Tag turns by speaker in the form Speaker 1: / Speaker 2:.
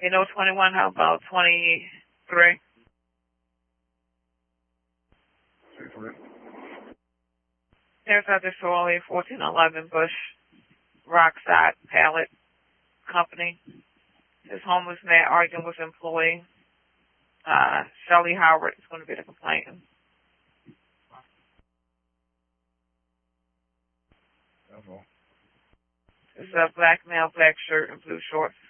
Speaker 1: You know 21, how about 23? There's other Sorley, 1411 Bush, Rockside Pallet Company. This homeless man arguing with employee. Shelly Howard is going to be the complainant. This is a black male, black shirt and blue shorts.